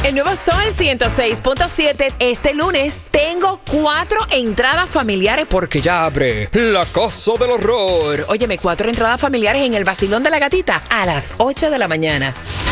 El nuevo Sol 106.7. Este lunes tengo 4 entradas familiares porque ya abre la Casa del Horror. Óyeme, 4 entradas familiares en el Vacilón de la Gatita a las 8 de la mañana.